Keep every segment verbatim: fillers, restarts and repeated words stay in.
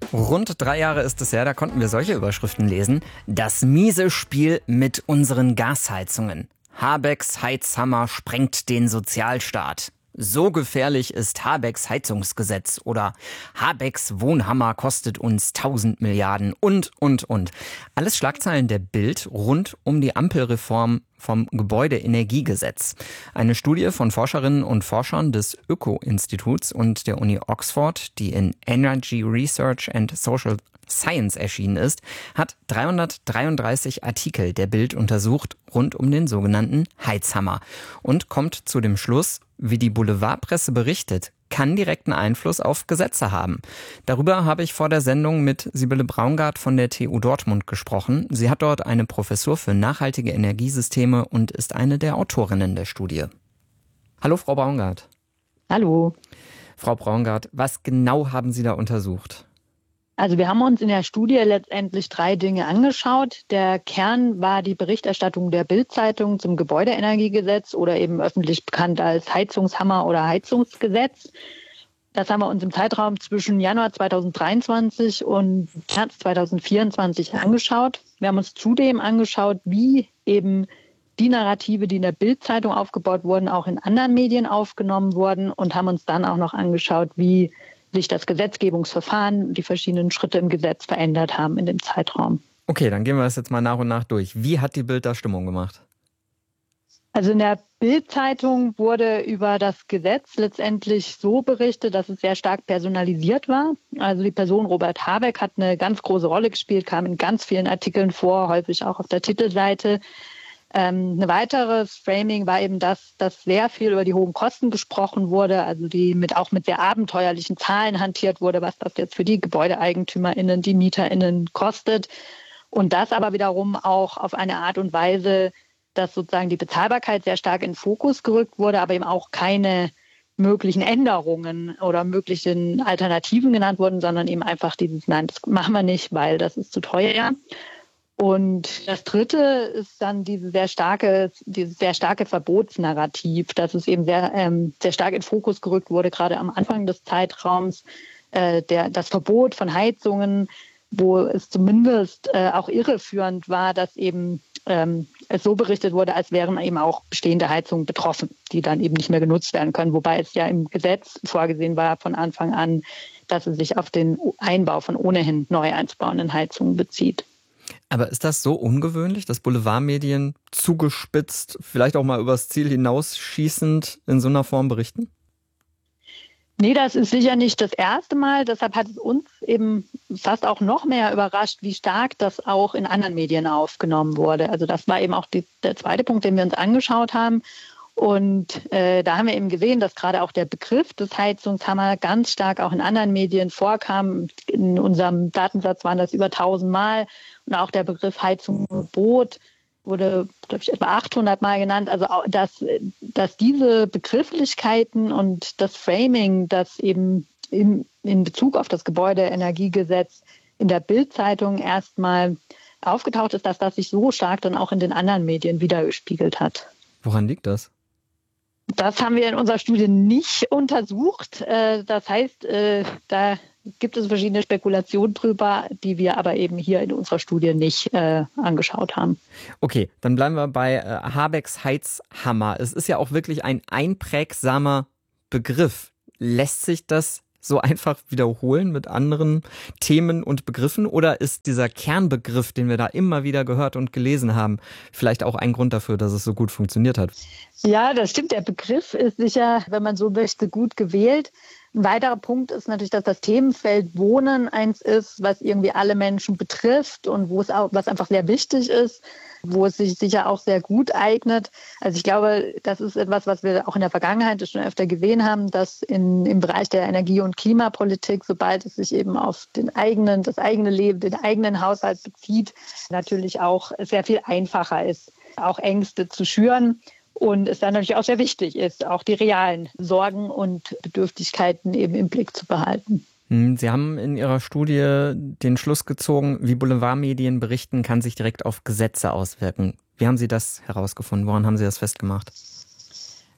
Rund drei Jahre ist es her, da konnten wir solche Überschriften lesen. Das miese Spiel mit unseren Gasheizungen. Habecks Heizhammer sprengt den Sozialstaat. So gefährlich ist Habecks Heizungsgesetz oder Habecks Wohnhammer kostet uns tausend Milliarden und, und, und. Alles Schlagzeilen der Bild rund um die Ampelreform vom Gebäudeenergiegesetz. Eine Studie von Forscherinnen und Forschern des Öko-Instituts und der Uni Oxford, die in Energy Research and Social Science erschienen ist, hat dreihundertdreiunddreißig Artikel der Bild untersucht rund um den sogenannten Heizhammer und kommt zu dem Schluss, wie die Boulevardpresse berichtet, kann direkten Einfluss auf Gesetze haben. Darüber habe ich vor der Sendung mit Sibylle Braungart von der T U Dortmund gesprochen. Sie hat dort eine Professur für nachhaltige Energiesysteme und ist eine der Autorinnen der Studie. Hallo, Frau Braungart. Hallo. Frau Braungart, was genau haben Sie da untersucht? Also wir haben uns in der Studie letztendlich drei Dinge angeschaut. Der Kern war die Berichterstattung der Bild-Zeitung zum Gebäudeenergiegesetz oder eben öffentlich bekannt als Heizungshammer oder Heizungsgesetz. Das haben wir uns im Zeitraum zwischen Januar zweitausenddreiundzwanzig und März zweitausendvierundzwanzig angeschaut. Wir haben uns zudem angeschaut, wie eben die Narrative, die in der Bild-Zeitung aufgebaut wurden, auch in anderen Medien aufgenommen wurden und haben uns dann auch noch angeschaut, wie sich das Gesetzgebungsverfahren, die verschiedenen Schritte im Gesetz verändert haben in dem Zeitraum. Okay, dann gehen wir das jetzt mal nach und nach durch. Wie hat die Bild da Stimmung gemacht? Also in der Bild-Zeitung wurde über das Gesetz letztendlich so berichtet, dass es sehr stark personalisiert war. Also die Person Robert Habeck hat eine ganz große Rolle gespielt, kam in ganz vielen Artikeln vor, häufig auch auf der Titelseite. Ähm, ein weiteres Framing war eben das, dass sehr viel über die hohen Kosten gesprochen wurde, also die mit auch mit sehr abenteuerlichen Zahlen hantiert wurde, was das jetzt für die GebäudeeigentümerInnen, die MieterInnen kostet. Und das aber wiederum auch auf eine Art und Weise, dass sozusagen die Bezahlbarkeit sehr stark in den Fokus gerückt wurde, aber eben auch keine möglichen Änderungen oder möglichen Alternativen genannt wurden, sondern eben einfach dieses, nein, das machen wir nicht, weil das ist zu teuer. Und das Dritte ist dann diese sehr starke, dieses sehr starke Verbotsnarrativ, dass es eben sehr, ähm, sehr stark in den Fokus gerückt wurde, gerade am Anfang des Zeitraums, äh, der, das Verbot von Heizungen, wo es zumindest äh, auch irreführend war, dass eben ähm, es so berichtet wurde, als wären eben auch bestehende Heizungen betroffen, die dann eben nicht mehr genutzt werden können, wobei es ja im Gesetz vorgesehen war von Anfang an, dass es sich auf den Einbau von ohnehin neu einzubauenden Heizungen bezieht. Aber ist das so ungewöhnlich, dass Boulevardmedien zugespitzt, vielleicht auch mal übers Ziel hinausschießend in so einer Form berichten? Nee, das ist sicher nicht das erste Mal. Deshalb hat es uns eben fast auch noch mehr überrascht, wie stark das auch in anderen Medien aufgenommen wurde. Also das war eben auch die, der zweite Punkt, den wir uns angeschaut haben. Und äh, da haben wir eben gesehen, dass gerade auch der Begriff des Heizungshammer ganz stark auch in anderen Medien vorkam. In unserem Datensatz waren das über tausend Mal. Und auch der Begriff Heizungsverbot wurde, glaube ich, etwa achthundert Mal genannt. Also auch, dass, dass diese Begrifflichkeiten und das Framing, das eben in, in Bezug auf das Gebäudeenergiegesetz in der Bild-Zeitung erstmal aufgetaucht ist, dass das sich so stark dann auch in den anderen Medien widergespiegelt hat. Woran liegt das? Das haben wir in unserer Studie nicht untersucht. Das heißt, da gibt es verschiedene Spekulationen drüber, die wir aber eben hier in unserer Studie nicht angeschaut haben. Okay, dann bleiben wir bei Habecks Heizhammer. Es ist ja auch wirklich ein einprägsamer Begriff. Lässt sich das so einfach wiederholen mit anderen Themen und Begriffen? Oder ist dieser Kernbegriff, den wir da immer wieder gehört und gelesen haben, vielleicht auch ein Grund dafür, dass es so gut funktioniert hat? Ja, das stimmt. Der Begriff ist sicher, wenn man so möchte, gut gewählt. Ein weiterer Punkt ist natürlich, dass das Themenfeld Wohnen eins ist, was irgendwie alle Menschen betrifft und wo es auch, was einfach sehr wichtig ist, wo es sich sicher auch sehr gut eignet. Also ich glaube, das ist etwas, was wir auch in der Vergangenheit schon öfter gesehen haben, dass in, im Bereich der Energie- und Klimapolitik, sobald es sich eben auf den eigenen, das eigene Leben, den eigenen Haushalt bezieht, natürlich auch sehr viel einfacher ist, auch Ängste zu schüren. Und es dann natürlich auch sehr wichtig ist, auch die realen Sorgen und Bedürftigkeiten eben im Blick zu behalten. Sie haben in Ihrer Studie den Schluss gezogen, wie Boulevardmedien berichten, kann sich direkt auf Gesetze auswirken. Wie haben Sie das herausgefunden? Woran haben Sie das festgemacht?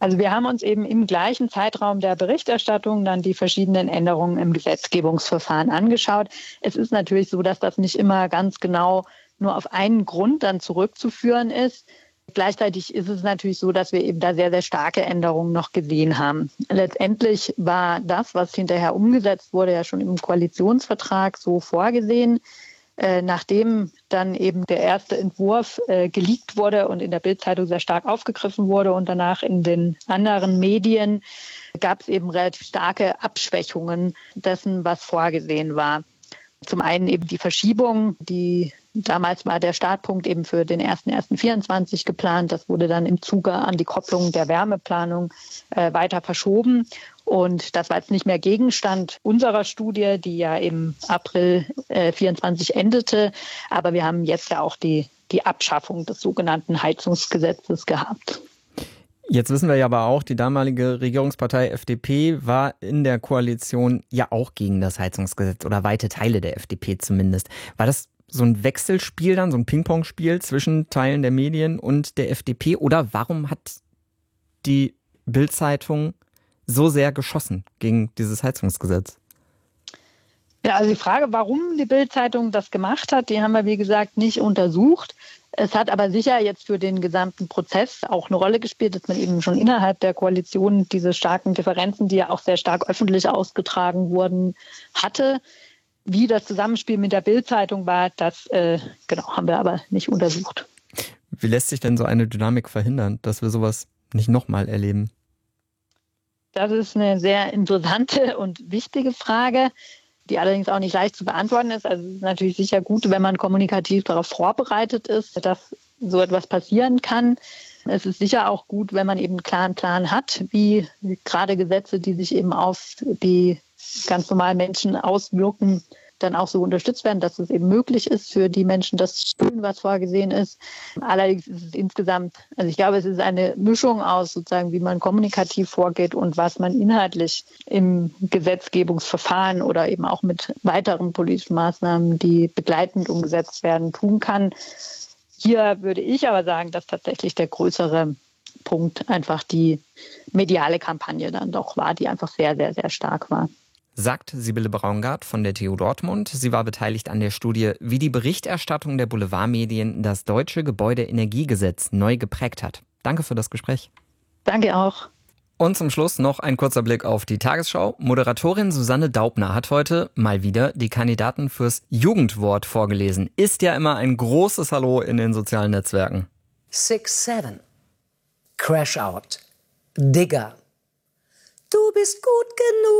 Also wir haben uns eben im gleichen Zeitraum der Berichterstattung dann die verschiedenen Änderungen im Gesetzgebungsverfahren angeschaut. Es ist natürlich so, dass das nicht immer ganz genau nur auf einen Grund dann zurückzuführen ist. Gleichzeitig ist es natürlich so, dass wir eben da sehr, sehr starke Änderungen noch gesehen haben. Letztendlich war das, was hinterher umgesetzt wurde, ja schon im Koalitionsvertrag so vorgesehen. Äh, nachdem dann eben der erste Entwurf äh, geleakt wurde und in der Bild-Zeitung sehr stark aufgegriffen wurde und danach in den anderen Medien, gab es eben relativ starke Abschwächungen dessen, was vorgesehen war. Zum einen eben die Verschiebung, die damals war der Startpunkt eben für den ersten ersten vierundzwanzig geplant. Das wurde dann im Zuge an die Kopplung der Wärmeplanung äh, weiter verschoben. Und das war jetzt nicht mehr Gegenstand unserer Studie, die ja im April äh, vierundzwanzig endete. Aber wir haben jetzt ja auch die, die Abschaffung des sogenannten Heizungsgesetzes gehabt. Jetzt wissen wir ja aber auch, die damalige Regierungspartei F D P war in der Koalition ja auch gegen das Heizungsgesetz oder weite Teile der F D P zumindest. War das so ein Wechselspiel dann, so ein Ping-Pong-Spiel zwischen Teilen der Medien und der F D P? Oder warum hat die Bild-Zeitung so sehr geschossen gegen dieses Heizungsgesetz? Ja, also die Frage, warum die Bild-Zeitung das gemacht hat, die haben wir, wie gesagt, nicht untersucht. Es hat aber sicher jetzt für den gesamten Prozess auch eine Rolle gespielt, dass man eben schon innerhalb der Koalition diese starken Differenzen, die ja auch sehr stark öffentlich ausgetragen wurden, hatte. Wie das Zusammenspiel mit der Bild-Zeitung war, das äh, genau, haben wir aber nicht untersucht. Wie lässt sich denn so eine Dynamik verhindern, dass wir sowas nicht nochmal erleben? Das ist eine sehr interessante und wichtige Frage, die allerdings auch nicht leicht zu beantworten ist. Also es ist natürlich sicher gut, wenn man kommunikativ darauf vorbereitet ist, dass so etwas passieren kann. Es ist sicher auch gut, wenn man eben einen klaren Plan hat, wie gerade Gesetze, die sich eben auf die ganz normalen Menschen auswirken, dann auch so unterstützt werden, dass es eben möglich ist, für die Menschen das zu tun, was vorgesehen ist. Allerdings ist es insgesamt, also ich glaube, es ist eine Mischung aus sozusagen, wie man kommunikativ vorgeht und was man inhaltlich im Gesetzgebungsverfahren oder eben auch mit weiteren politischen Maßnahmen, die begleitend umgesetzt werden, tun kann. Hier würde ich aber sagen, dass tatsächlich der größere Punkt einfach die mediale Kampagne dann doch war, die einfach sehr, sehr, sehr stark war. Sagt Sibylle Braungart von der T U Dortmund. Sie war beteiligt an der Studie, wie die Berichterstattung der Boulevardmedien das deutsche Gebäudeenergiegesetz neu geprägt hat. Danke für das Gespräch. Danke auch. Und zum Schluss noch ein kurzer Blick auf die Tagesschau. Moderatorin Susanne Daubner hat heute mal wieder die Kandidaten fürs Jugendwort vorgelesen. Ist ja immer ein großes Hallo in den sozialen Netzwerken. six seven. Crash out. Digger. Du bist gut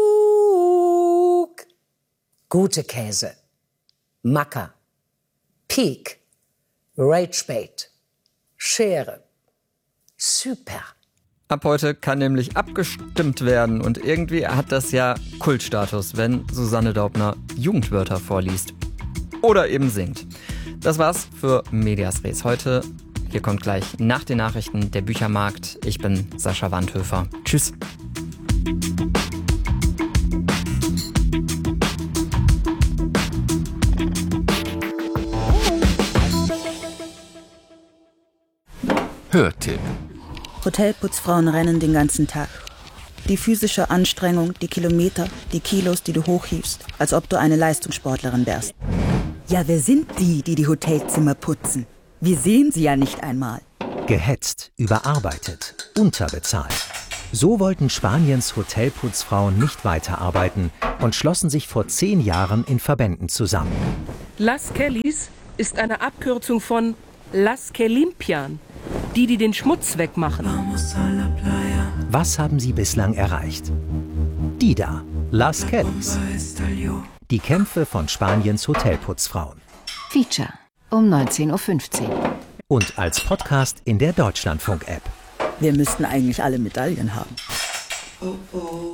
genug. Gute Käse. Macker. Peak. Ragebait. Schere. Super. Ab heute kann nämlich abgestimmt werden und irgendwie hat das ja Kultstatus, wenn Susanne Daubner Jugendwörter vorliest. Oder eben singt. Das war's für Medias Res heute. Hier kommt gleich nach den Nachrichten der Büchermarkt. Ich bin Sascha Wandhöfer. Tschüss. Hörtipp. Hotelputzfrauen rennen den ganzen Tag. Die physische Anstrengung, die Kilometer, die Kilos, die du hochhiefst, als ob du eine Leistungssportlerin wärst. Ja, wer sind die, die die Hotelzimmer putzen? Wir sehen sie ja nicht einmal. Gehetzt, überarbeitet, unterbezahlt. So wollten Spaniens Hotelputzfrauen nicht weiterarbeiten und schlossen sich vor zehn Jahren in Verbänden zusammen. Las Kellys ist eine Abkürzung von Las que limpian, die, die den Schmutz wegmachen. Was haben sie bislang erreicht? Die da, Las Kellys. Die Kämpfe von Spaniens Hotelputzfrauen. Feature um neunzehn Uhr fünfzehn. Und als Podcast in der Deutschlandfunk-App. Wir müssten eigentlich alle Medaillen haben. Oh, oh.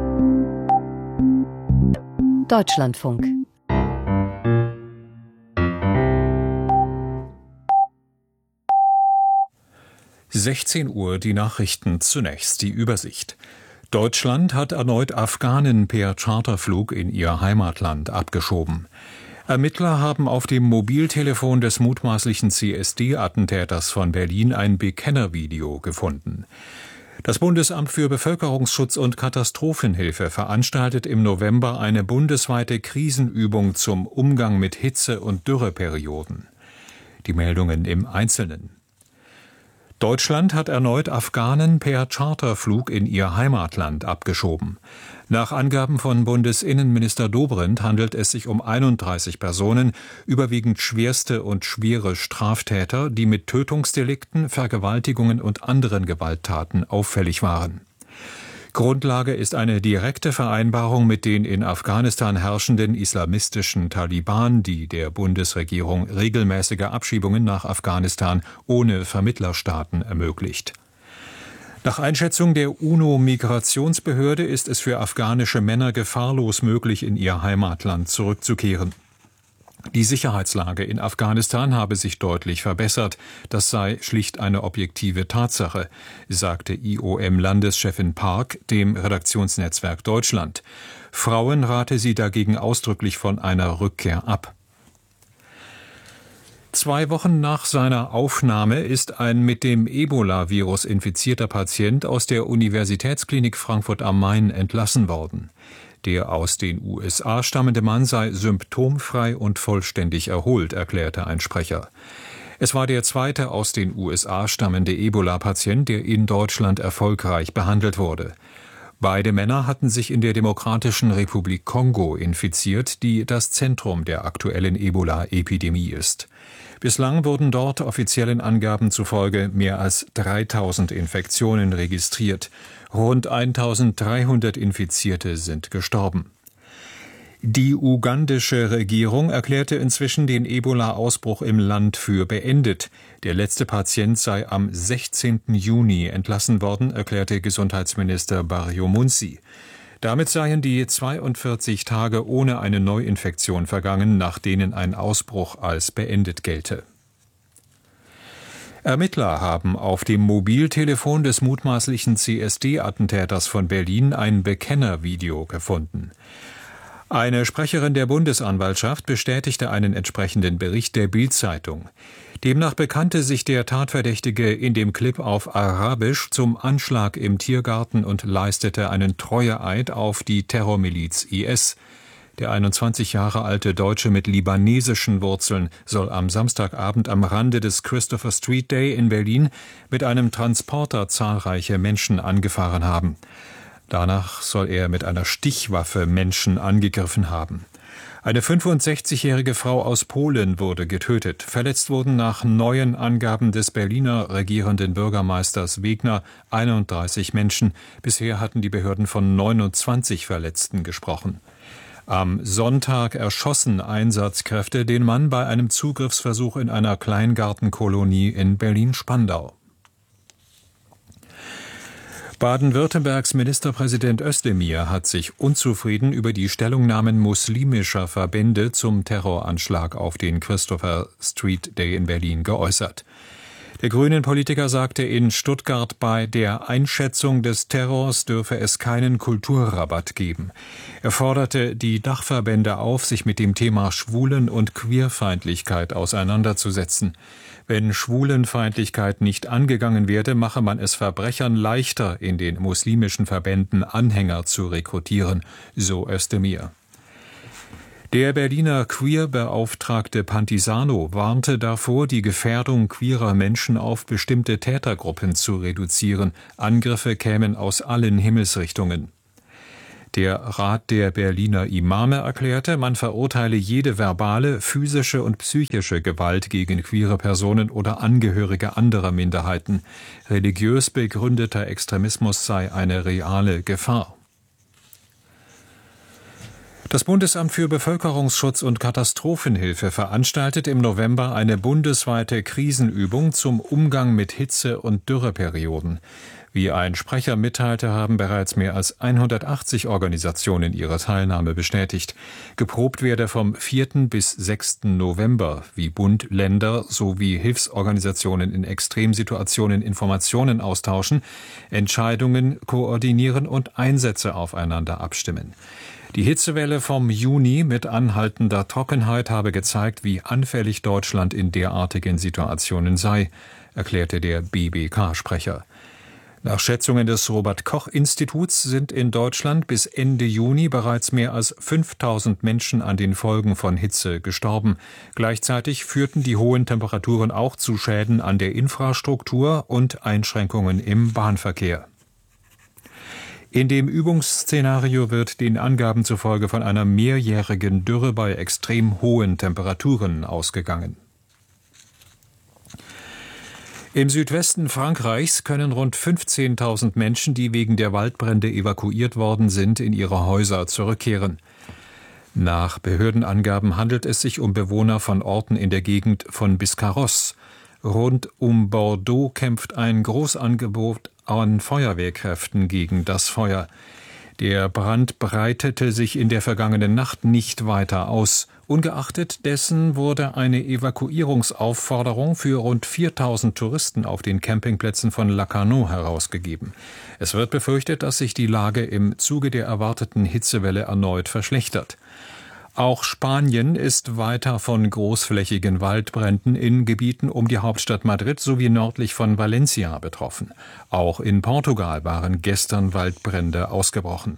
Deutschlandfunk. sechzehn Uhr die Nachrichten, zunächst die Übersicht. Deutschland hat erneut Afghanen per Charterflug in ihr Heimatland abgeschoben. Ermittler haben auf dem Mobiltelefon des mutmaßlichen C S D-Attentäters von Berlin ein Bekennervideo gefunden. Das Bundesamt für Bevölkerungsschutz und Katastrophenhilfe veranstaltet im November eine bundesweite Krisenübung zum Umgang mit Hitze- und Dürreperioden. Die Meldungen im Einzelnen. Deutschland hat erneut Afghanen per Charterflug in ihr Heimatland abgeschoben. Nach Angaben von Bundesinnenminister Dobrindt handelt es sich um einunddreißig Personen, überwiegend schwerste und schwere Straftäter, die mit Tötungsdelikten, Vergewaltigungen und anderen Gewalttaten auffällig waren. Grundlage ist eine direkte Vereinbarung mit den in Afghanistan herrschenden islamistischen Taliban, die der Bundesregierung regelmäßige Abschiebungen nach Afghanistan ohne Vermittlerstaaten ermöglicht. Nach Einschätzung der UNO-Migrationsbehörde ist es für afghanische Männer gefahrlos möglich, in ihr Heimatland zurückzukehren. Die Sicherheitslage in Afghanistan habe sich deutlich verbessert. Das sei schlicht eine objektive Tatsache, sagte I O M-Landeschefin Park dem Redaktionsnetzwerk Deutschland. Frauen rate sie dagegen ausdrücklich von einer Rückkehr ab. Zwei Wochen nach seiner Aufnahme ist ein mit dem Ebola-Virus infizierter Patient aus der Universitätsklinik Frankfurt am Main entlassen worden. Der aus den U S A stammende Mann sei symptomfrei und vollständig erholt, erklärte ein Sprecher. Es war der zweite aus den U S A stammende Ebola-Patient, der in Deutschland erfolgreich behandelt wurde. Beide Männer hatten sich in der Demokratischen Republik Kongo infiziert, die das Zentrum der aktuellen Ebola-Epidemie ist. Bislang wurden dort offiziellen Angaben zufolge mehr als dreitausend Infektionen registriert. Rund eintausenddreihundert Infizierte sind gestorben. Die ugandische Regierung erklärte inzwischen den Ebola-Ausbruch im Land für beendet. Der letzte Patient sei am sechzehnten Juni entlassen worden, erklärte Gesundheitsminister Baryomunsi. Damit seien die zweiundvierzig Tage ohne eine Neuinfektion vergangen, nach denen ein Ausbruch als beendet gelte. Ermittler haben auf dem Mobiltelefon des mutmaßlichen C S D-Attentäters von Berlin ein Bekennervideo gefunden. Eine Sprecherin der Bundesanwaltschaft bestätigte einen entsprechenden Bericht der Bild-Zeitung. Demnach bekannte sich der Tatverdächtige in dem Clip auf Arabisch zum Anschlag im Tiergarten und leistete einen Treueeid auf die Terrormiliz I S. Der einundzwanzig Jahre alte Deutsche mit libanesischen Wurzeln soll am Samstagabend am Rande des Christopher Street Day in Berlin mit einem Transporter zahlreiche Menschen angefahren haben. Danach soll er mit einer Stichwaffe Menschen angegriffen haben. Eine fünfundsechzigjährige Frau aus Polen wurde getötet. Verletzt wurden nach neuen Angaben des Berliner regierenden Bürgermeisters Wegner einunddreißig Menschen. Bisher hatten die Behörden von neunundzwanzig Verletzten gesprochen. Am Sonntag erschossen Einsatzkräfte den Mann bei einem Zugriffsversuch in einer Kleingartenkolonie in Berlin-Spandau. Baden-Württembergs Ministerpräsident Özdemir hat sich unzufrieden über die Stellungnahmen muslimischer Verbände zum Terroranschlag auf den Christopher Street Day in Berlin geäußert. Der Grünen-Politiker sagte in Stuttgart, bei der Einschätzung des Terrors dürfe es keinen Kulturrabatt geben. Er forderte die Dachverbände auf, sich mit dem Thema Schwulen- und Queerfeindlichkeit auseinanderzusetzen. Wenn Schwulenfeindlichkeit nicht angegangen werde, mache man es Verbrechern leichter, in den muslimischen Verbänden Anhänger zu rekrutieren, so Özdemir. Der Berliner Queer-Beauftragte Pantisano warnte davor, die Gefährdung queerer Menschen auf bestimmte Tätergruppen zu reduzieren. Angriffe kämen aus allen Himmelsrichtungen. Der Rat der Berliner Imame erklärte, man verurteile jede verbale, physische und psychische Gewalt gegen queere Personen oder Angehörige anderer Minderheiten. Religiös begründeter Extremismus sei eine reale Gefahr. Das Bundesamt für Bevölkerungsschutz und Katastrophenhilfe veranstaltet im November eine bundesweite Krisenübung zum Umgang mit Hitze- und Dürreperioden. Wie ein Sprecher mitteilte, haben bereits mehr als hundertachtzig Organisationen ihre Teilnahme bestätigt. Geprobt werde vom vierten bis sechsten November, wie Bund, Länder sowie Hilfsorganisationen in Extremsituationen Informationen austauschen, Entscheidungen koordinieren und Einsätze aufeinander abstimmen. Die Hitzewelle vom Juni mit anhaltender Trockenheit habe gezeigt, wie anfällig Deutschland in derartigen Situationen sei, erklärte der B B K-Sprecher. Nach Schätzungen des Robert-Koch-Instituts sind in Deutschland bis Ende Juni bereits mehr als fünftausend Menschen an den Folgen von Hitze gestorben. Gleichzeitig führten die hohen Temperaturen auch zu Schäden an der Infrastruktur und Einschränkungen im Bahnverkehr. In dem Übungsszenario wird den Angaben zufolge von einer mehrjährigen Dürre bei extrem hohen Temperaturen ausgegangen. Im Südwesten Frankreichs können rund fünfzehntausend Menschen, die wegen der Waldbrände evakuiert worden sind, in ihre Häuser zurückkehren. Nach Behördenangaben handelt es sich um Bewohner von Orten in der Gegend von Biscarrosse. Rund um Bordeaux kämpft ein Großangebot an Feuerwehrkräften gegen das Feuer. Der Brand breitete sich in der vergangenen Nacht nicht weiter aus. Ungeachtet dessen wurde eine Evakuierungsaufforderung für rund viertausend Touristen auf den Campingplätzen von Lacanau herausgegeben. Es wird befürchtet, dass sich die Lage im Zuge der erwarteten Hitzewelle erneut verschlechtert. Auch Spanien ist weiter von großflächigen Waldbränden in Gebieten um die Hauptstadt Madrid sowie nördlich von Valencia betroffen. Auch in Portugal waren gestern Waldbrände ausgebrochen.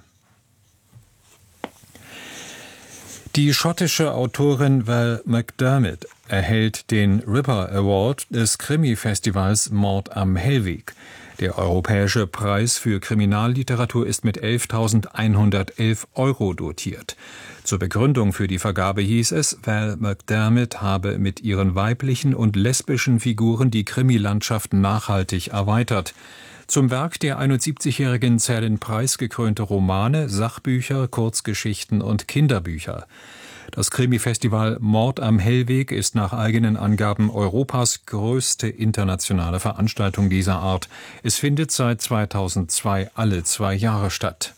Die schottische Autorin Val McDermid erhält den Ripper Award des Krimi-Festivals Mord am Hellweg. Der europäische Preis für Kriminalliteratur ist mit elftausendeinhundertelf Euro dotiert. Zur Begründung für die Vergabe hieß es, Val McDermid habe mit ihren weiblichen und lesbischen Figuren die Krimilandschaft nachhaltig erweitert. Zum Werk der einundsiebzigjährigen zählen preisgekrönte Romane, Sachbücher, Kurzgeschichten und Kinderbücher. Das Krimi-Festival Mord am Hellweg ist nach eigenen Angaben Europas größte internationale Veranstaltung dieser Art. Es findet seit zweitausendzwei alle zwei Jahre statt.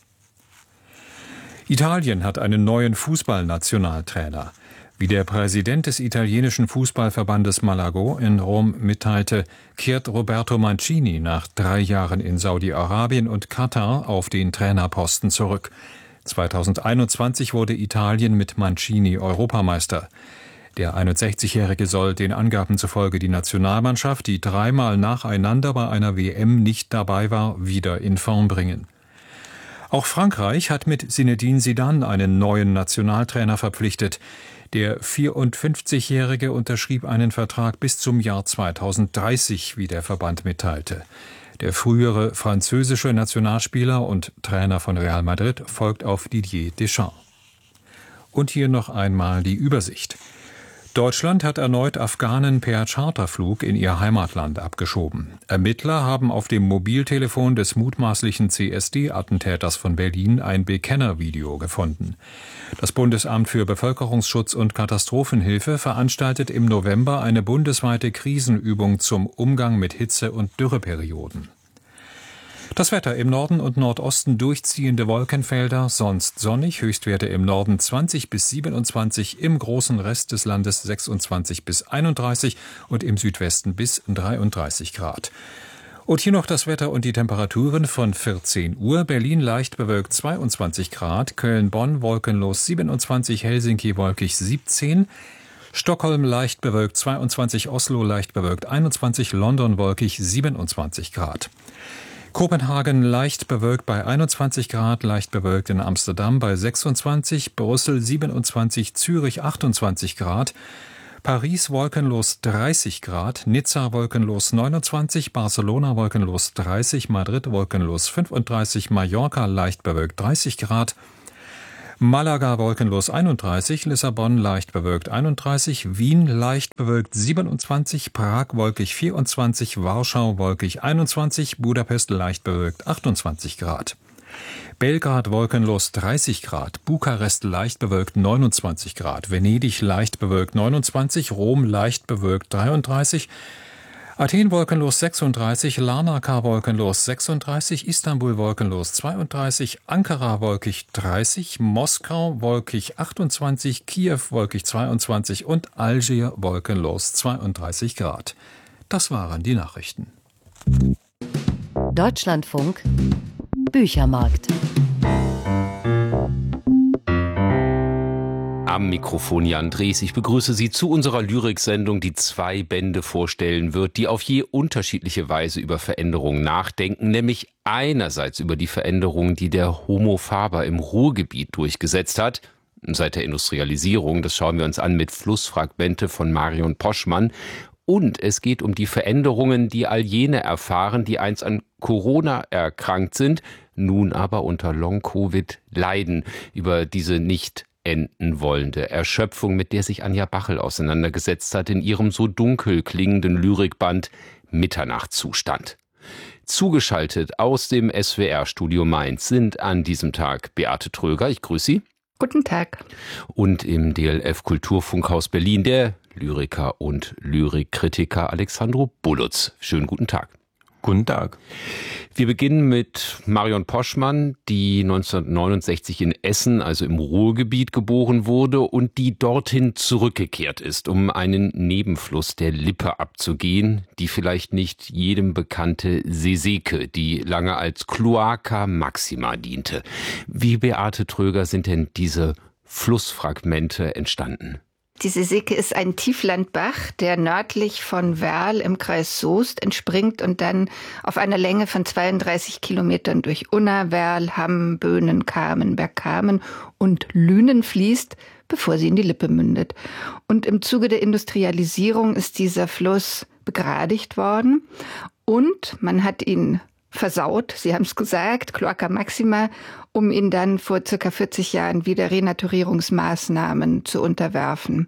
Italien hat einen neuen Fußballnationaltrainer. Wie der Präsident des italienischen Fußballverbandes Malago in Rom mitteilte, kehrt Roberto Mancini nach drei Jahren in Saudi-Arabien und Katar auf den Trainerposten zurück. zweitausendeinundzwanzig wurde Italien mit Mancini Europameister. Der einundsechzigjährige soll den Angaben zufolge die Nationalmannschaft, die dreimal nacheinander bei einer W M nicht dabei war, wieder in Form bringen. Auch Frankreich hat mit Zinedine Zidane einen neuen Nationaltrainer verpflichtet. Der vierundfünfzigjährige unterschrieb einen Vertrag bis zum Jahr zweitausenddreißig, wie der Verband mitteilte. Der frühere französische Nationalspieler und Trainer von Real Madrid folgt auf Didier Deschamps. Und hier noch einmal die Übersicht. Deutschland hat erneut Afghanen per Charterflug in ihr Heimatland abgeschoben. Ermittler haben auf dem Mobiltelefon des mutmaßlichen C S D-Attentäters von Berlin ein Bekennervideo gefunden. Das Bundesamt für Bevölkerungsschutz und Katastrophenhilfe veranstaltet im November eine bundesweite Krisenübung zum Umgang mit Hitze- und Dürreperioden. Das Wetter: im Norden und Nordosten durchziehende Wolkenfelder, sonst sonnig, Höchstwerte im Norden zwanzig bis siebenundzwanzig, im großen Rest des Landes sechsundzwanzig bis einunddreißig und im Südwesten bis dreiunddreißig Grad. Und hier noch das Wetter und die Temperaturen von vierzehn Uhr. Berlin leicht bewölkt zweiundzwanzig Grad, Köln-Bonn wolkenlos siebenundzwanzig, Helsinki wolkig siebzehn, Stockholm leicht bewölkt zweiundzwanzig, Oslo leicht bewölkt einundzwanzig, London wolkig siebenundzwanzig Grad. Kopenhagen leicht bewölkt bei einundzwanzig Grad, leicht bewölkt in Amsterdam bei sechsundzwanzig, Brüssel siebenundzwanzig, Zürich achtundzwanzig Grad, Paris wolkenlos dreißig Grad, Nizza wolkenlos neunundzwanzig, Barcelona wolkenlos dreißig, Madrid wolkenlos fünfunddreißig, Mallorca leicht bewölkt dreißig Grad, Malaga wolkenlos einunddreißig, Lissabon leicht bewölkt einunddreißig, Wien leicht bewölkt siebenundzwanzig, Prag wolkig vierundzwanzig, Warschau wolkig einundzwanzig, Budapest leicht bewölkt achtundzwanzig Grad. Belgrad wolkenlos dreißig Grad, Bukarest leicht bewölkt neunundzwanzig Grad, Venedig leicht bewölkt neunundzwanzig, Rom leicht bewölkt dreiunddreißig, Athen wolkenlos sechsunddreißig, Larnaca wolkenlos sechsunddreißig, Istanbul wolkenlos zweiunddreißig, Ankara wolkig dreißig, Moskau wolkig achtundzwanzig, Kiew wolkig zweiundzwanzig und Algier wolkenlos zweiunddreißig Grad. Das waren die Nachrichten. Deutschlandfunk Büchermarkt. Am Mikrofon Jan Drees. Ich begrüße Sie zu unserer Lyriksendung, die zwei Bände vorstellen wird, die auf je unterschiedliche Weise über Veränderungen nachdenken, nämlich einerseits über die Veränderungen, die der Homo faber im Ruhrgebiet durchgesetzt hat, seit der Industrialisierung. Das schauen wir uns an mit Flussfragmente von Marion Poschmann. Und es geht um die Veränderungen, die all jene erfahren, die einst an Corona erkrankt sind, nun aber unter Long-Covid leiden, über diese nicht enden wollende Erschöpfung, mit der sich Anja Bachel auseinandergesetzt hat in ihrem so dunkel klingenden Lyrikband Mitternachtszustand. Zugeschaltet aus dem S W R-Studio Mainz sind an diesem Tag Beate Tröger, ich grüße Sie. Guten Tag. Und im D L F-Kulturfunkhaus Berlin der Lyriker und Lyrikkritiker Alexandro Bulutz. Schönen guten Tag. Guten Tag. Wir beginnen mit Marion Poschmann, die neunzehnhundertneunundsechzig in Essen, also im Ruhrgebiet, geboren wurde und die dorthin zurückgekehrt ist, um einen Nebenfluss der Lippe abzugehen, die vielleicht nicht jedem bekannte Seseke, die lange als Cloaca Maxima diente. Wie, Beate Tröger, sind denn diese Flussfragmente entstanden? Die Seseke ist ein Tieflandbach, der nördlich von Werl im Kreis Soest entspringt und dann auf einer Länge von zweiunddreißig Kilometern durch Unna, Werl, Hamm, Böhnen, Kamen, Bergkamen und Lünen fließt, bevor sie in die Lippe mündet. Und im Zuge der Industrialisierung ist dieser Fluss begradigt worden und man hat ihn versaut, Sie haben es gesagt, Cloaca Maxima, um ihn dann vor circa vierzig Jahren wieder Renaturierungsmaßnahmen zu unterwerfen.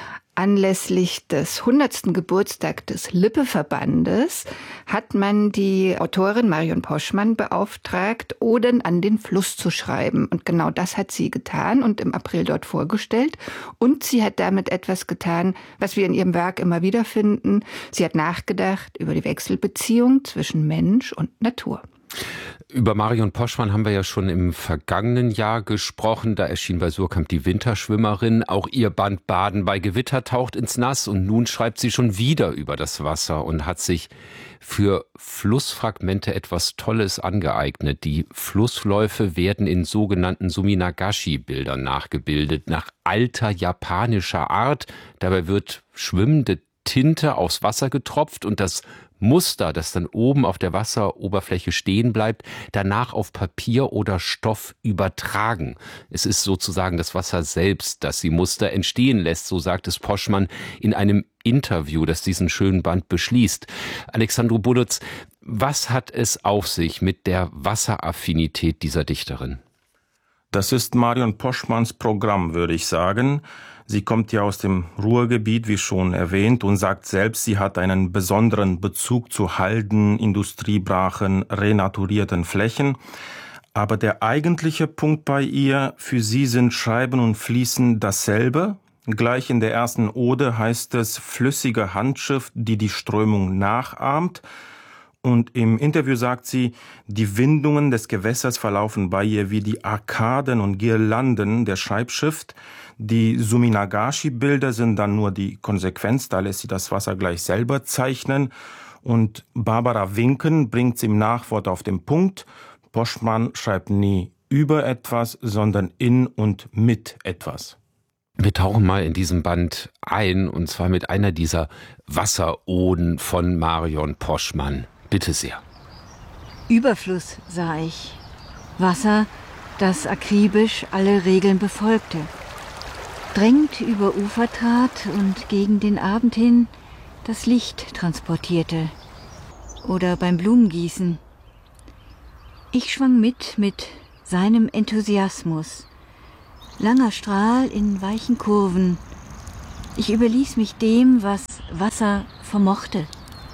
Anlässlich des hundertsten Geburtstag des Lippe-Verbandes hat man die Autorin Marion Poschmann beauftragt, Oden an den Fluss zu schreiben. Und genau das hat sie getan und im April dort vorgestellt. Und sie hat damit etwas getan, was wir in ihrem Werk immer wieder finden. Sie hat nachgedacht über die Wechselbeziehung zwischen Mensch und Natur. Über Marion Poschmann haben wir ja schon im vergangenen Jahr gesprochen. Da erschien bei Surkamp die Winterschwimmerin. Auch ihr Band Baden bei Gewitter taucht ins Nass. Und nun schreibt sie schon wieder über das Wasser und hat sich für Flussfragmente etwas Tolles angeeignet. Die Flussläufe werden in sogenannten Suminagashi-Bildern nachgebildet, nach alter japanischer Art. Dabei wird schwimmende Tinte aufs Wasser getropft und das Muster, das dann oben auf der Wasseroberfläche stehen bleibt, danach auf Papier oder Stoff übertragen. Es ist sozusagen das Wasser selbst, das die Muster entstehen lässt, so sagt es Poschmann in einem Interview, das diesen schönen Band beschließt. Alexandro Bulutz, was hat es auf sich mit der Wasseraffinität dieser Dichterin? Das ist Marion Poschmanns Programm, würde ich sagen. Sie kommt ja aus dem Ruhrgebiet, wie schon erwähnt, und sagt selbst, sie hat einen besonderen Bezug zu Halden, Industriebrachen, renaturierten Flächen. Aber der eigentliche Punkt bei ihr, für sie sind Schreiben und Fließen dasselbe. Gleich in der ersten Ode heißt es flüssige Handschrift, die die Strömung nachahmt. Und im Interview sagt sie, die Windungen des Gewässers verlaufen bei ihr wie die Arkaden und Girlanden der Schreibschrift. Die Suminagashi-Bilder sind dann nur die Konsequenz, da lässt sie das Wasser gleich selber zeichnen. Und Barbara Winken bringt sie im Nachwort auf den Punkt. Poschmann schreibt nie über etwas, sondern in und mit etwas. Wir tauchen mal in diesem Band ein, und zwar mit einer dieser Wasseroden von Marion Poschmann. Bitte sehr. Überfluss sah ich. Wasser, das akribisch alle Regeln befolgte. Drängend über Ufer trat und gegen den Abend hin das Licht transportierte. Oder beim Blumengießen. Ich schwang mit mit seinem Enthusiasmus. Langer Strahl in weichen Kurven. Ich überließ mich dem, was Wasser vermochte.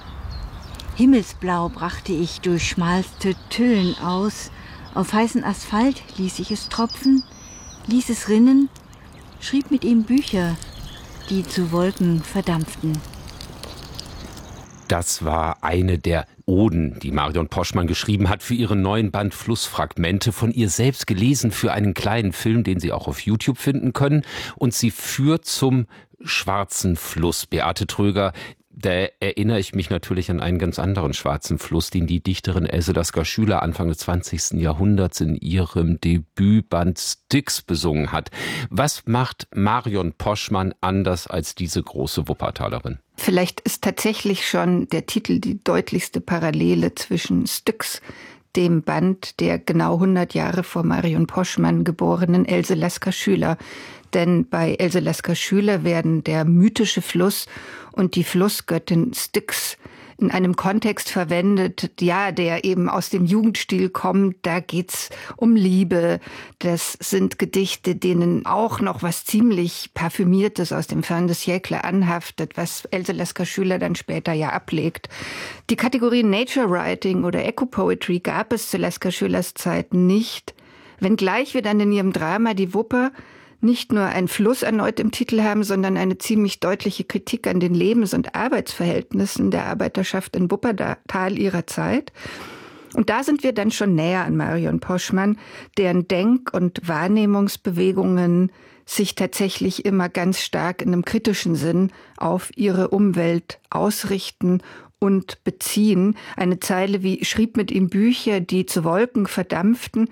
Himmelsblau brachte ich durch schmalste Tüllen aus. Auf heißen Asphalt ließ ich es tropfen, ließ es rinnen, schrieb mit ihm Bücher, die zu Wolken verdampften. Das war eine der Oden, die Marion Poschmann geschrieben hat für ihren neuen Band Flussfragmente, von ihr selbst gelesen für einen kleinen Film, den Sie auch auf YouTube finden können. Und sie führt zum Schwarzen Fluss. Beate Tröger, Da erinnere ich mich natürlich an einen ganz anderen schwarzen Fluss, den die Dichterin Else Lasker-Schüler Anfang des zwanzigsten Jahrhunderts in ihrem Debütband Styx besungen hat. Was macht Marion Poschmann anders als diese große Wuppertalerin? Vielleicht ist tatsächlich schon der Titel die deutlichste Parallele zwischen Styx, dem Band der genau hundert Jahre vor Marion Poschmann geborenen Else Lasker-Schüler. Denn bei Else Lasker-Schüler werden der mythische Fluss und die Flussgöttin Styx in einem Kontext verwendet, ja, der eben aus dem Jugendstil kommt. Da geht's um Liebe. Das sind Gedichte, denen auch noch was ziemlich Parfümiertes aus dem Fin de siècle anhaftet, was Else Lasker-Schüler dann später ja ablegt. Die Kategorie Nature Writing oder Eco-Poetry gab es zu Lasker-Schülers Zeit nicht, wenngleich wir dann in ihrem Drama Die Wupper nicht nur einen Fluss erneut im Titel haben, sondern eine ziemlich deutliche Kritik an den Lebens- und Arbeitsverhältnissen der Arbeiterschaft in Wuppertal ihrer Zeit. Und da sind wir dann schon näher an Marion Poschmann, deren Denk- und Wahrnehmungsbewegungen sich tatsächlich immer ganz stark in einem kritischen Sinn auf ihre Umwelt ausrichten und beziehen. Eine Zeile wie „schrieb mit ihm Bücher, die zu Wolken verdampften“.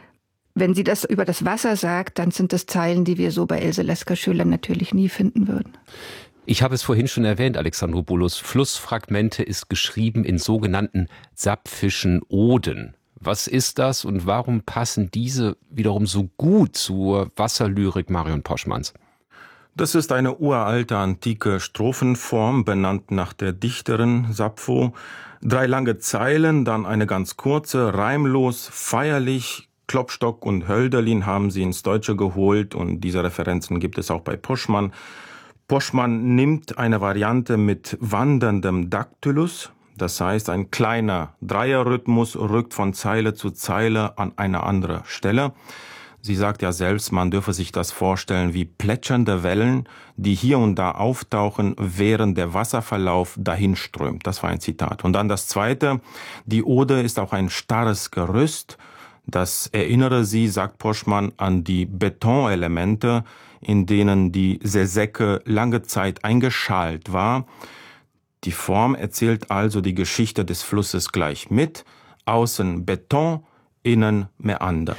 Wenn sie das über das Wasser sagt, dann sind das Zeilen, die wir so bei Else Lasker-Schüler natürlich nie finden würden. Ich habe es vorhin schon erwähnt, Alexandropoulos. Flussfragmente ist geschrieben in sogenannten sapfischen Oden. Was ist das und warum passen diese wiederum so gut zur Wasserlyrik Marion Poschmanns? Das ist eine uralte antike Strophenform, benannt nach der Dichterin Sappho. Drei lange Zeilen, dann eine ganz kurze, reimlos, feierlich. Klopstock und Hölderlin haben sie ins Deutsche geholt und diese Referenzen gibt es auch bei Poschmann. Poschmann nimmt eine Variante mit wanderndem Daktylus, das heißt ein kleiner Dreierrhythmus rückt von Zeile zu Zeile an eine andere Stelle. Sie sagt ja selbst, man dürfe sich das vorstellen wie plätschernde Wellen, die hier und da auftauchen, während der Wasserverlauf dahinströmt. Das war ein Zitat. Und dann das Zweite, die Ode ist auch ein starres Gerüst. Das erinnere sie, sagt Poschmann, an die Betonelemente, in denen die Seseke lange Zeit eingeschalt war. Die Form erzählt also die Geschichte des Flusses gleich mit. Außen Beton, innen Mäander.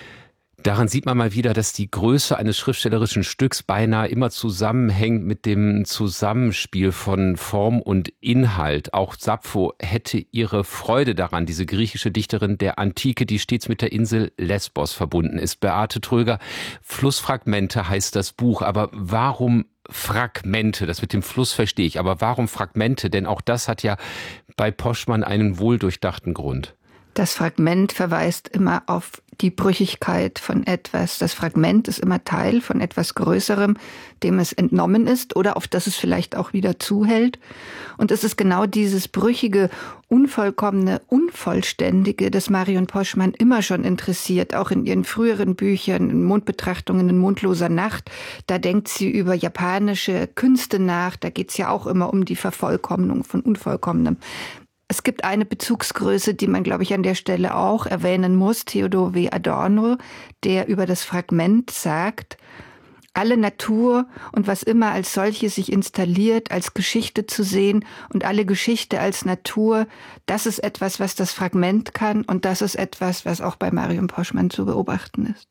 Daran sieht man mal wieder, dass die Größe eines schriftstellerischen Stücks beinahe immer zusammenhängt mit dem Zusammenspiel von Form und Inhalt. Auch Sappho hätte ihre Freude daran, diese griechische Dichterin der Antike, die stets mit der Insel Lesbos verbunden ist. Beate Tröger, Flussfragmente heißt das Buch, aber warum Fragmente? Das mit dem Fluss verstehe ich, aber warum Fragmente? Denn auch das hat ja bei Poschmann einen wohldurchdachten Grund. Das Fragment verweist immer auf die Brüchigkeit von etwas. Das Fragment ist immer Teil von etwas Größerem, dem es entnommen ist oder auf das es vielleicht auch wieder zuhält. Und es ist genau dieses brüchige, unvollkommene, unvollständige, das Marion Poschmann immer schon interessiert, auch in ihren früheren Büchern, in Mondbetrachtungen in mondloser Nacht. Da denkt sie über japanische Künste nach. Da geht es ja auch immer um die Vervollkommnung von Unvollkommenem. Es gibt eine Bezugsgröße, die man, glaube ich, an der Stelle auch erwähnen muss, Theodor W. Adorno, der über das Fragment sagt, alle Natur und was immer als solche sich installiert, als Geschichte zu sehen und alle Geschichte als Natur, das ist etwas, was das Fragment kann und das ist etwas, was auch bei Marion Poschmann zu beobachten ist.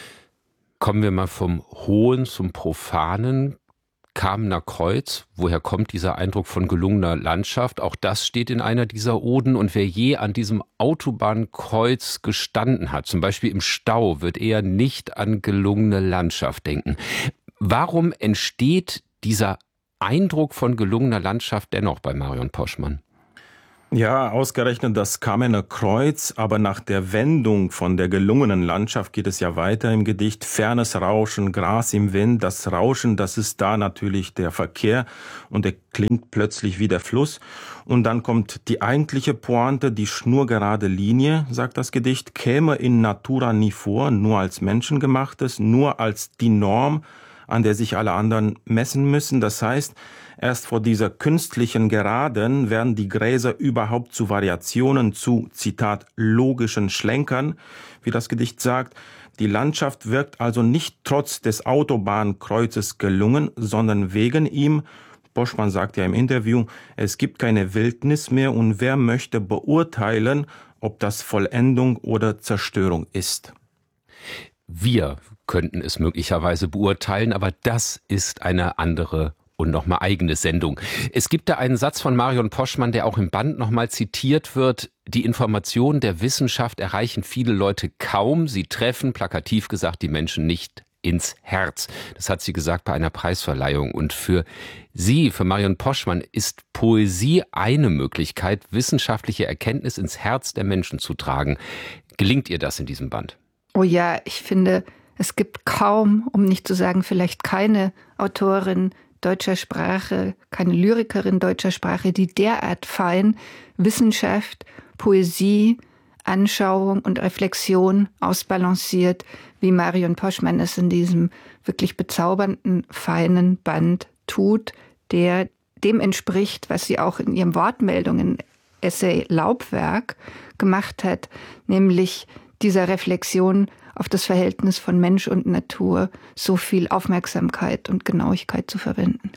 Kommen wir mal vom Hohen zum Profanen. Kamener Kreuz, woher kommt dieser Eindruck von gelungener Landschaft? Auch das steht in einer dieser Oden. Und wer je an diesem Autobahnkreuz gestanden hat, zum Beispiel im Stau, wird eher nicht an gelungene Landschaft denken. Warum entsteht dieser Eindruck von gelungener Landschaft dennoch bei Marion Poschmann? Ja, ausgerechnet das Kamener Kreuz, aber nach der Wendung von der gelungenen Landschaft geht es ja weiter im Gedicht. Fernes Rauschen, Gras im Wind, das Rauschen, das ist da natürlich der Verkehr und er klingt plötzlich wie der Fluss. Und dann kommt die eigentliche Pointe, die schnurgerade Linie, sagt das Gedicht, käme in Natura nie vor, nur als menschengemachtes, nur als die Norm, an der sich alle anderen messen müssen. Das heißt, erst vor dieser künstlichen Geraden werden die Gräser überhaupt zu Variationen, zu, Zitat, logischen Schlenkern, wie das Gedicht sagt. Die Landschaft wirkt also nicht trotz des Autobahnkreuzes gelungen, sondern wegen ihm Poschmann sagt ja im Interview, es gibt keine Wildnis mehr und wer möchte beurteilen, ob das Vollendung oder Zerstörung ist. Wir könnten es möglicherweise beurteilen, aber das ist eine andere und nochmal eigene Sendung. Es gibt da einen Satz von Marion Poschmann, der auch im Band nochmal zitiert wird. Die Informationen der Wissenschaft erreichen viele Leute kaum. Sie treffen, plakativ gesagt, die Menschen nicht ins Herz. Das hat sie gesagt bei einer Preisverleihung. Und für sie, für Marion Poschmann, ist Poesie eine Möglichkeit, wissenschaftliche Erkenntnis ins Herz der Menschen zu tragen. Gelingt ihr das in diesem Band? Oh ja, ich finde, es gibt kaum, um nicht zu sagen vielleicht keine Autorin deutscher Sprache, keine Lyrikerin deutscher Sprache, die derart fein Wissenschaft, Poesie, Anschauung und Reflexion ausbalanciert, wie Marion Poschmann es in diesem wirklich bezaubernden, feinen Band tut, der dem entspricht, was sie auch in ihrem Wortmeldungen-Essay Laubwerk gemacht hat, nämlich dieser Reflexion auf das Verhältnis von Mensch und Natur so viel Aufmerksamkeit und Genauigkeit zu verwenden.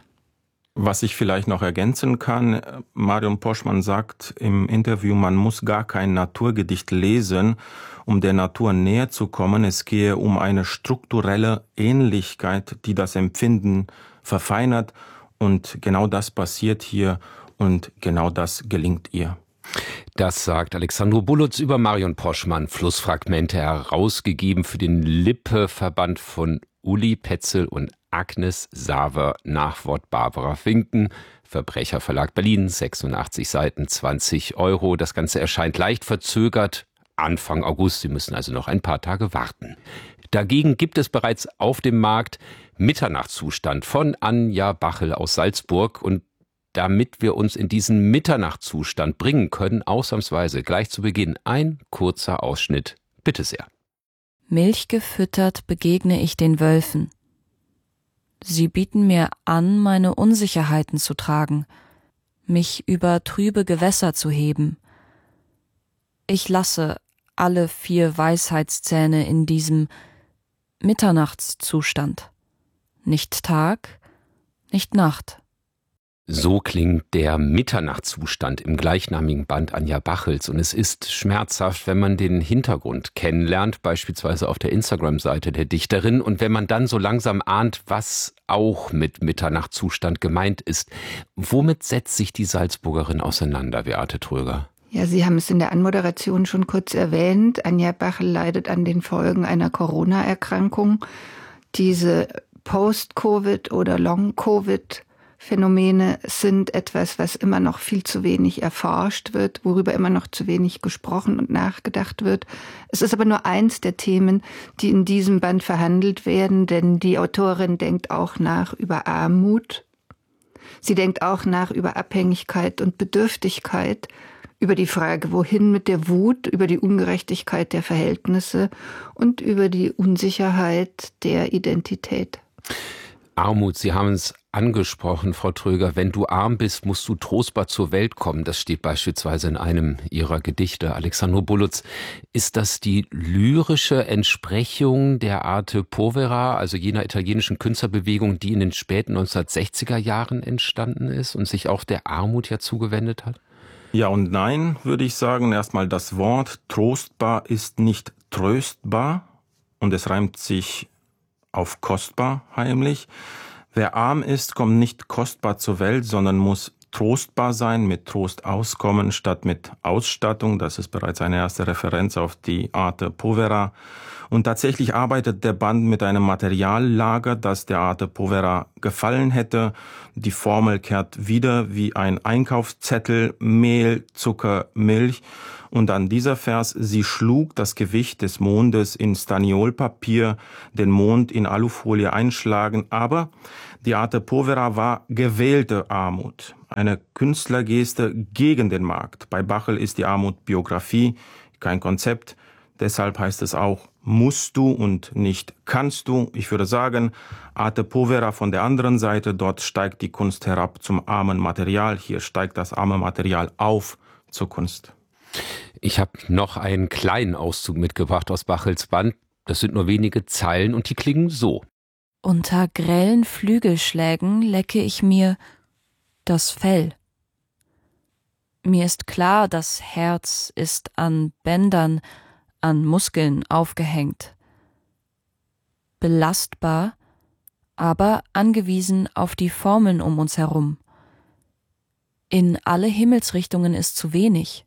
Was ich vielleicht noch ergänzen kann, Marion Poschmann sagt im Interview, man muss gar kein Naturgedicht lesen, um der Natur näher zu kommen. Es gehe um eine strukturelle Ähnlichkeit, die das Empfinden verfeinert. Und genau das passiert hier und genau das gelingt ihr. Das sagt Alexandro Bulutz über Marion Poschmann. Flussfragmente herausgegeben für den Lippe-Verband von Uli Petzel und Agnes Saver, Nachwort Barbara Finken. Verbrecherverlag Berlin, sechsundachtzig Seiten, zwanzig Euro. Das Ganze erscheint leicht verzögert Anfang August. Sie müssen also noch ein paar Tage warten. Dagegen gibt es bereits auf dem Markt Mitternachtszustand von Anja Bachel aus Salzburg. Und damit wir uns in diesen Mitternachtszustand bringen können, ausnahmsweise gleich zu Beginn ein kurzer Ausschnitt. Bitte sehr. Milchgefüttert begegne ich den Wölfen. Sie bieten mir an, meine Unsicherheiten zu tragen, mich über trübe Gewässer zu heben. Ich lasse alle vier Weisheitszähne in diesem Mitternachtszustand. Nicht Tag, nicht Nacht. So klingt der Mitternachtszustand im gleichnamigen Band Anja Bachels. Und es ist schmerzhaft, wenn man den Hintergrund kennenlernt, beispielsweise auf der Instagram-Seite der Dichterin. Und wenn man dann so langsam ahnt, was auch mit Mitternachtszustand gemeint ist. Womit setzt sich die Salzburgerin auseinander, Beate Tröger? Ja, Sie haben es in der Anmoderation schon kurz erwähnt. Anja Bachel leidet an den Folgen einer Corona-Erkrankung. Diese Post-Covid- oder Long-Covid- Phänomene sind etwas, was immer noch viel zu wenig erforscht wird, worüber immer noch zu wenig gesprochen und nachgedacht wird. Es ist aber nur eins der Themen, die in diesem Band verhandelt werden, denn die Autorin denkt auch nach über Armut. Sie denkt auch nach über Abhängigkeit und Bedürftigkeit, über die Frage, wohin mit der Wut, über die Ungerechtigkeit der Verhältnisse und über die Unsicherheit der Identität. Armut, Sie haben es angesprochen, Frau Tröger. Wenn du arm bist, musst du trostbar zur Welt kommen. Das steht beispielsweise in einem Ihrer Gedichte. Alexandro Bulutz, ist das die lyrische Entsprechung der Arte Povera, also jener italienischen Künstlerbewegung, die in den späten neunzehnhundertsechziger Jahren entstanden ist und sich auch der Armut ja zugewendet hat? Ja und nein, würde ich sagen. Erstmal, das Wort trostbar ist nicht tröstbar und es reimt sich auf kostbar heimlich. Wer arm ist, kommt nicht kostbar zur Welt, sondern muss trostbar sein, mit Trost auskommen, statt mit Ausstattung. Das ist bereits eine erste Referenz auf die Arte Povera. Und tatsächlich arbeitet der Band mit einem Materiallager, das der Arte Povera gefallen hätte. Die Formel kehrt wieder wie ein Einkaufszettel: Mehl, Zucker, Milch. Und dann dieser Vers: Sie schlug das Gewicht des Mondes in Staniolpapier, den Mond in Alufolie einschlagen. Aber die Arte Povera war gewählte Armut, eine Künstlergeste gegen den Markt. Bei Bachel ist die Armut Biografie, kein Konzept. Deshalb heißt es auch musst du und nicht kannst du. Ich würde sagen, Arte Povera von der anderen Seite, dort steigt die Kunst herab zum armen Material. Hier steigt das arme Material auf zur Kunst. Ich habe noch einen kleinen Auszug mitgebracht aus Bachels Band. Das sind nur wenige Zeilen und die klingen so. Unter grellen Flügelschlägen lecke ich mir das Fell. Mir ist klar, das Herz ist an Bändern, an Muskeln aufgehängt. Belastbar, aber angewiesen auf die Formeln um uns herum. In alle Himmelsrichtungen ist zu wenig.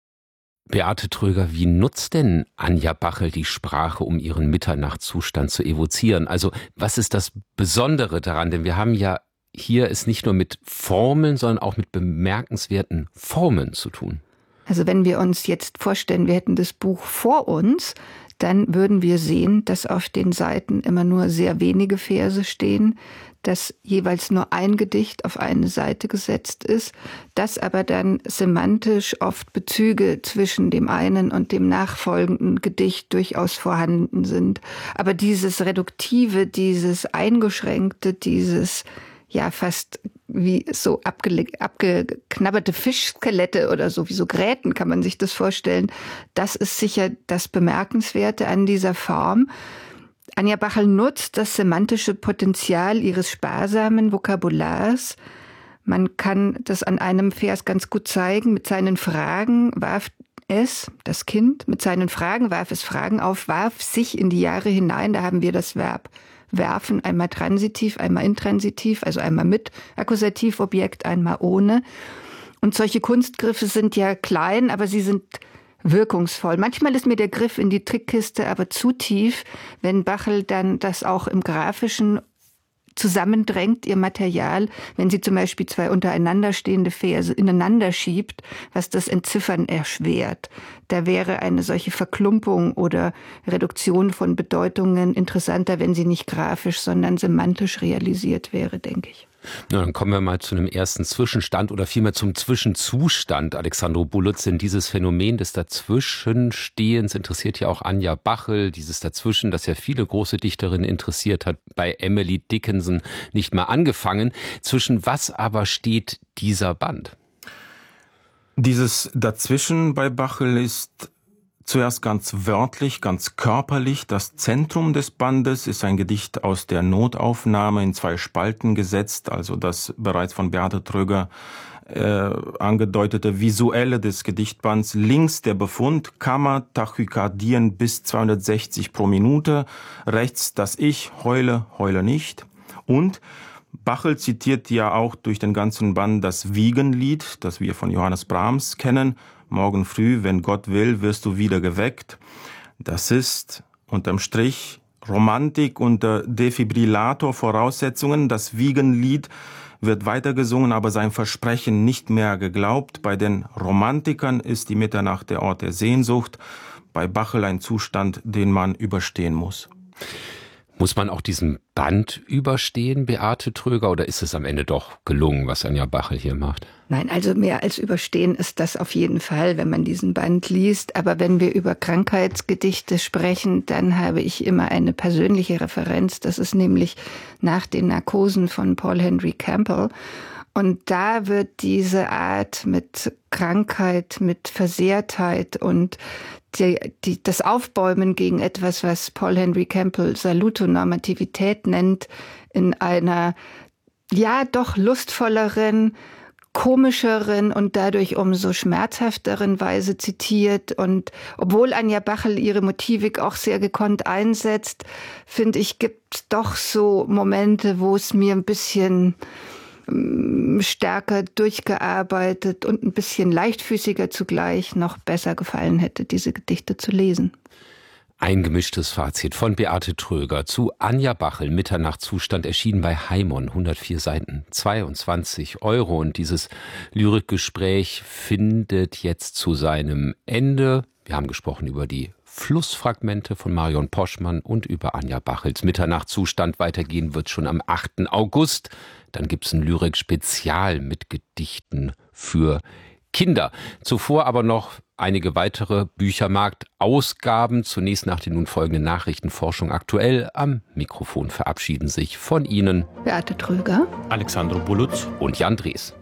Beate Tröger, wie nutzt denn Anja Bachel die Sprache, um ihren Mitternachtszustand zu evozieren? Also was ist das Besondere daran? Denn wir haben ja hier es nicht nur mit Formeln, sondern auch mit bemerkenswerten Formen zu tun. Also wenn wir uns jetzt vorstellen, wir hätten das Buch vor uns, dann würden wir sehen, dass auf den Seiten immer nur sehr wenige Verse stehen, dass jeweils nur ein Gedicht auf eine Seite gesetzt ist, dass aber dann semantisch oft Bezüge zwischen dem einen und dem nachfolgenden Gedicht durchaus vorhanden sind. Aber dieses Reduktive, dieses Eingeschränkte, dieses ja fast wie so abge- abgeknabberte Fischskelette oder so, wie so Gräten kann man sich das vorstellen. Das ist sicher das Bemerkenswerte an dieser Form. Anja Bachel nutzt das semantische Potenzial ihres sparsamen Vokabulars. Man kann das an einem Vers ganz gut zeigen. Mit seinen Fragen warf es, das Kind, mit seinen Fragen warf es Fragen auf, warf sich in die Jahre hinein. Da haben wir das Verb werfen, einmal transitiv, einmal intransitiv, also einmal mit Akkusativobjekt, einmal ohne. Und solche Kunstgriffe sind ja klein, aber sie sind wirkungsvoll. Manchmal ist mir der Griff in die Trickkiste aber zu tief, wenn Bachel dann das auch im Grafischen zusammendrängt, ihr Material, wenn sie zum Beispiel zwei untereinander stehende Verse ineinander schiebt, was das Entziffern erschwert. Da wäre eine solche Verklumpung oder Reduktion von Bedeutungen interessanter, wenn sie nicht grafisch, sondern semantisch realisiert wäre, denke ich. Na, dann kommen wir mal zu einem ersten Zwischenstand oder vielmehr zum Zwischenzustand. Alexandro Bulutz, denn dieses Phänomen des Dazwischenstehens interessiert ja auch Anja Bachel, dieses Dazwischen, das ja viele große Dichterinnen interessiert hat, bei Emily Dickinson nicht mal angefangen. Zwischen was aber steht dieser Band? Dieses Dazwischen bei Bachel ist zuerst ganz wörtlich, ganz körperlich. Das Zentrum des Bandes ist ein Gedicht aus der Notaufnahme in zwei Spalten gesetzt, also das bereits von Beate Tröger äh, angedeutete Visuelle des Gedichtbands. Links der Befund, Kammer, Tachykardien bis zweihundertsechzig pro Minute. Rechts das Ich, heule, heule nicht. Und Bachel zitiert ja auch durch den ganzen Band das Wiegenlied, das wir von Johannes Brahms kennen. Morgen früh, wenn Gott will, wirst du wieder geweckt. Das ist unterm Strich Romantik unter Defibrillator-Voraussetzungen. Das Wiegenlied wird weitergesungen, aber sein Versprechen nicht mehr geglaubt. Bei den Romantikern ist die Mitternacht der Ort der Sehnsucht. Bei Bachel ein Zustand, den man überstehen muss. Muss man auch diesen Band überstehen, Beate Tröger, oder ist es am Ende doch gelungen, was Anja Bachel hier macht? Nein, also mehr als überstehen ist das auf jeden Fall, wenn man diesen Band liest. Aber wenn wir über Krankheitsgedichte sprechen, dann habe ich immer eine persönliche Referenz. Das ist nämlich nach den Narkosen von Paul Henry Campbell. Und da wird diese Art mit Krankheit, mit Versehrtheit und die, die, das Aufbäumen gegen etwas, was Paul Henry Campbell Salutonormativität nennt, in einer ja doch lustvolleren, komischeren und dadurch umso schmerzhafteren Weise zitiert. Und obwohl Anja Bachel ihre Motivik auch sehr gekonnt einsetzt, finde ich, gibt es doch so Momente, wo es mir ein bisschen stärker durchgearbeitet und ein bisschen leichtfüßiger zugleich noch besser gefallen hätte, diese Gedichte zu lesen. Ein gemischtes Fazit von Beate Tröger zu Anja Bachel, Mitternachtszustand, erschienen bei Heimon, hundertvier Seiten, zweiundzwanzig Euro. Und dieses Lyrikgespräch findet jetzt zu seinem Ende. Wir haben gesprochen über die Flussfragmente von Marion Poschmann und über Anja Bachels Mitternachtszustand. Weitergehen wird schon am achten August. Dann gibt's ein Lyrik-Spezial mit Gedichten für Kinder. Zuvor aber noch einige weitere Büchermarkt-Ausgaben. Zunächst nach den nun folgenden Nachrichten Forschung aktuell. Am Mikrofon verabschieden sich von Ihnen Beate Tröger, Alexandro Bulutz und Jan Drees.